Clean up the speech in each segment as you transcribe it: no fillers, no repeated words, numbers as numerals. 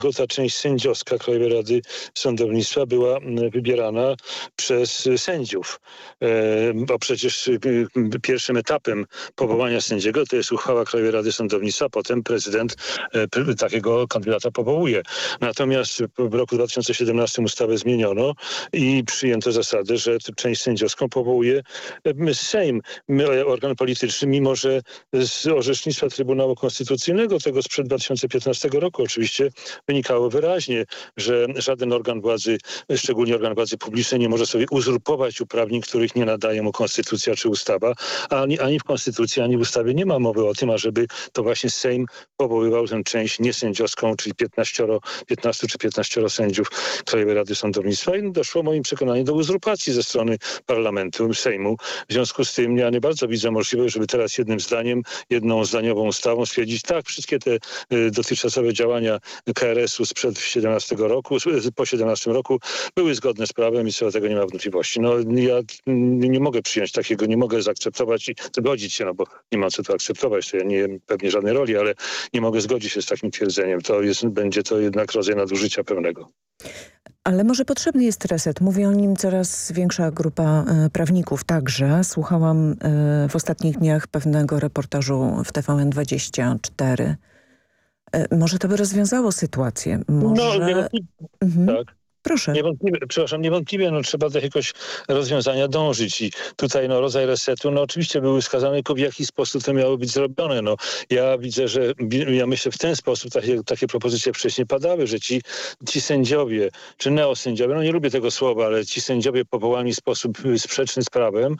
ta część sędziowska Krajowej Rady Sądownictwa była wybierana przez sędziów. Bo przecież pierwszym etapem powołania sędziego to jest uchwała Krajowej Rady Sądownictwa, potem prezydent takiego kandydata powołuje. Natomiast w roku 2017 ustawę zmieniono i przyjęto zasadę, że część sędziowską powołuje Sejm, organ polityczny, mimo że z orzecznictwa Trybunału Konstytucyjnego, tego sprzed 2015 roku oczywiście, wynikało wyraźnie, że żaden organ władzy, szczególnie organ władzy publicznej, nie może sobie uzurpować uprawnień, których nie nadaje mu konstytucja czy ustawa. Ani w konstytucji, ani w ustawie nie ma mowy o tym, ażeby to właśnie Sejm powoływał tę część niesędziowską, czyli 15 czy 15 sędziów Krajowej Rady Sądownictwa. I doszło w moim przekonaniu do uzurpacji ze strony parlamentu, Sejmu. W związku z tym ja nie bardzo widzę możliwość, żeby teraz jednym zdaniem, jedną zdaniową ustawą stwierdzić, tak, wszystkie te dotychczasowe działania KRS-u sprzed 17 roku, po 17 roku były zgodne z prawem i co do tego nie ma wątpliwości. No ja nie mogę przyjąć takiego, nie mogę zaakceptować i zgodzić się, no bo nie ma co tu akceptować, to ja nie mam pewnie żadnej roli, ale nie mogę zgodzić się z takim twierdzeniem. Będzie to jednak rodzaj nadużycia pewnego. Ale może potrzebny jest reset. Mówi o nim coraz większa grupa prawników także. Słuchałam w ostatnich dniach pewnego reportażu w TVN24. Może to by rozwiązało sytuację. Może... Tak. Proszę. Niewątpliwie trzeba do jakiegoś rozwiązania dążyć i tutaj rodzaj resetu, oczywiście były wskazane, w jaki sposób to miało być zrobione. Ja widzę, ja myślę w ten sposób, takie propozycje wcześniej padały, że ci sędziowie, czy neosędziowie, nie lubię tego słowa, ale ci sędziowie powołani w sposób sprzeczny z prawem,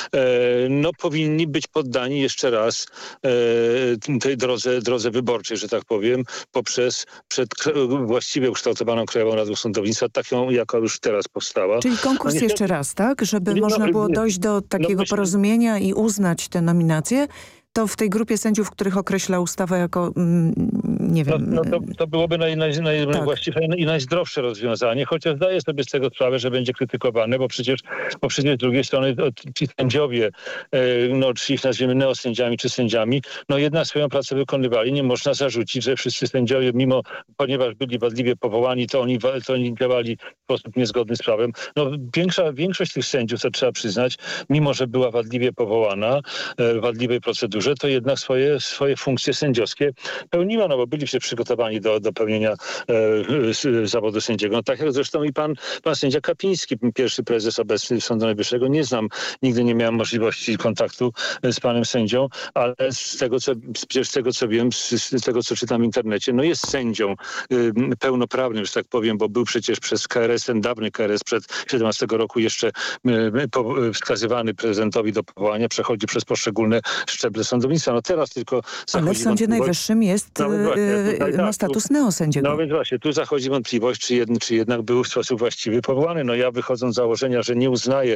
powinni być poddani jeszcze raz tej drodze wyborczej, że tak powiem, przed właściwie ukształtowaną Krajową Radą Sądownictwa, taką, jaka już teraz powstała. Czyli konkurs jeszcze raz, tak? Żeby można było dojść do takiego porozumienia i uznać te nominacje, to w tej grupie sędziów, których określa ustawa jako, nie wiem... To byłoby najwłaściwsze i najzdrowsze rozwiązanie, chociaż zdaję sobie z tego sprawę, że będzie krytykowane, bo przecież z drugiej strony ci sędziowie, czy ich nazwiemy neosędziami czy sędziami, jednak swoją pracę wykonywali. Nie można zarzucić, że wszyscy sędziowie, ponieważ byli wadliwie powołani, to oni działali w sposób niezgodny z prawem. Większość tych sędziów, to trzeba przyznać, mimo że była wadliwie powołana, w wadliwej procedurze, to jednak swoje funkcje sędziowskie pełniła, bo byli przygotowani do pełnienia zawodu sędziego. Tak jak zresztą i pan sędzia Kapiński, pierwszy prezes obecny Sądu Najwyższego. Nigdy nie miałem możliwości kontaktu z panem sędzią, ale z tego co wiem, z tego co czytam w internecie, jest sędzią pełnoprawnym, że tak powiem, bo był przecież przez KRS, ten dawny KRS przed 17 roku jeszcze wskazywany prezydentowi do powołania, przechodzi przez poszczególne szczeble sądownictwa. Teraz tylko ale w Sądzie Najwyższym jest ma status neosędziego. Więc właśnie, tu zachodzi wątpliwość, czy jednak był w sposób właściwy powołany. Ja wychodząc z założenia, że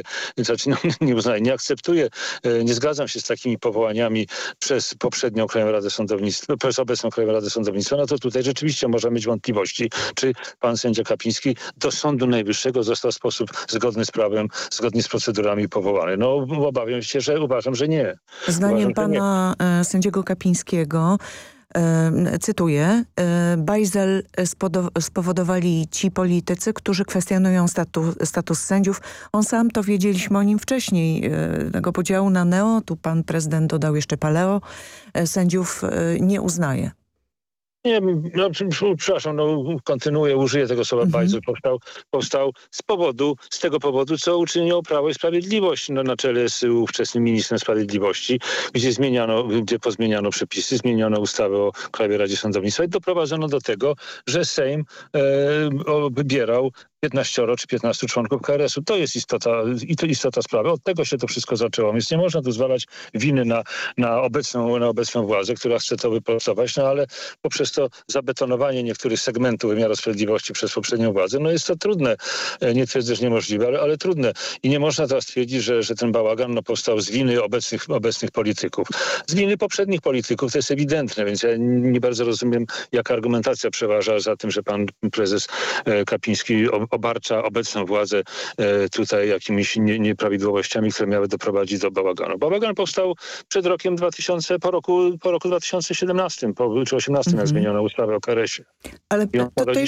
nie akceptuję, nie zgadzam się z takimi powołaniami przez poprzednią Krajową Radę Sądownictwa, przez obecną Krajową Radę Sądownictwa, to tutaj rzeczywiście może mieć wątpliwości, czy pan sędzia Kapiński do Sądu Najwyższego został w sposób zgodny z prawem, zgodnie z procedurami powołany. Uważam, że nie. Zdaniem pana sędziego Kapińskiego, cytuję, bajzel spowodowali ci politycy, którzy kwestionują status sędziów. On sam, to wiedzieliśmy o nim wcześniej, tego podziału na neo, tu pan prezydent dodał jeszcze paleo, sędziów nie uznaje. Nie, przepraszam, kontynuuję, użyję tego słowa bajzel. Powstał z tego powodu, co uczyniło Prawo i Sprawiedliwość na czele z ówczesnym ministrem sprawiedliwości, gdzie pozmieniano przepisy, zmieniono ustawę o Krajowej Radzie Sądownictwa i doprowadzono do tego, że Sejm wybierał 15 czy 15 członków KRS-u. To jest istota sprawy. Od tego się to wszystko zaczęło. Więc nie można tu zwalać winy na obecną władzę, która chce to wyprostować, ale poprzez to zabetonowanie niektórych segmentów wymiaru sprawiedliwości przez poprzednią władzę, jest to trudne. Nie twierdzę, że niemożliwe, ale trudne. I nie można teraz twierdzić, że ten bałagan powstał z winy obecnych polityków. Z winy poprzednich polityków to jest ewidentne, więc ja nie bardzo rozumiem, jaka argumentacja przeważa za tym, że pan prezes Kapiński obarcza obecną władzę tutaj jakimiś nieprawidłowościami, które miały doprowadzić do bałaganu. Bałagan powstał przed rokiem 2000, po roku 2017, czy 2018, jak zmieniono ustawę o KRS-ie. Ale to